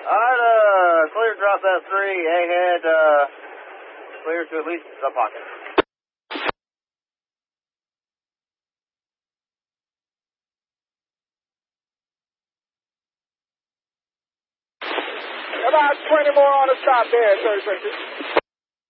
Alright, clear drop S3, ahead, clear to at least the pocket. About 20 more on the stop there, 30 seconds.